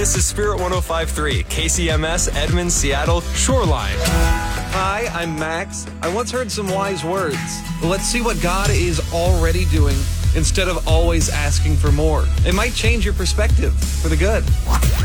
This is Spirit 105.3, KCMS, Edmond, Seattle, Shoreline. Hi, I'm Max. I once heard some wise words. Let's see what God is already doing instead of always asking for more. It might change your perspective for the good.